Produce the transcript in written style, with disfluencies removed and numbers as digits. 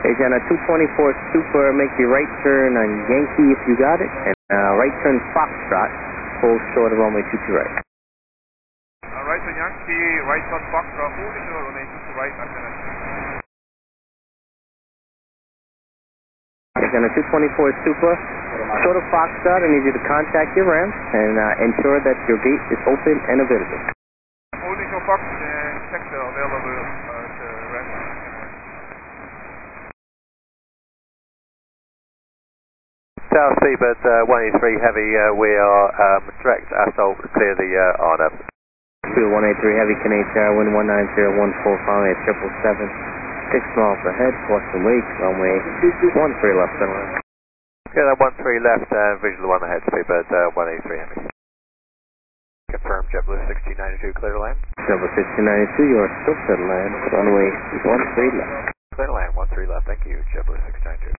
It's on a 224 Super, make your right turn on Yankee if you got it, and right turn Foxtrot, full short of runway 22 right. Right turn Yankee, right turn Foxtrot, holding short runway 22 right, after It's on a 224 Super, short of Foxtrot. I need you to contact your ramp and ensure that your gate is open and available. Holding short Fox and check the available ramp. South Seabird 183 Heavy, we are direct assault, clear the RNAV. 183 Heavy, Canadian Tower, wind 19014, following at 777, 6 miles ahead, caution wake, runway 13 left on line. Yeah, that 13 left, visual 1 ahead, Seabird 183 Heavy. Confirm JetBlue 1692, clear to land. JetBlue 1692, you are still set to land, runway 13 left. Clear to land, 13 left, thank you, JetBlue 692.